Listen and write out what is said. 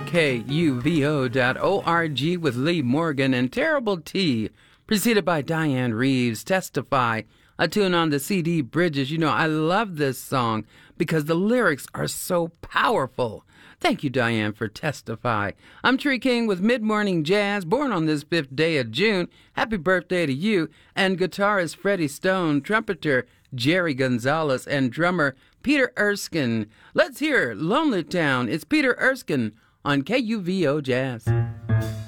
KUVO.org with Lee Morgan and Terrible T, preceded by Diane Reeves, Testify, a tune on the CD Bridges. You know, I love this song because the lyrics are so powerful. Thank you, Diane, for Testify. I'm Tree King with Mid-Morning Jazz, born on this 5th day of June. Happy birthday to you. And guitarist Freddie Stone, trumpeter Jerry Gonzalez, and drummer Peter Erskine. Let's hear Lonely Town. It's Peter Erskine on KUVO Jazz.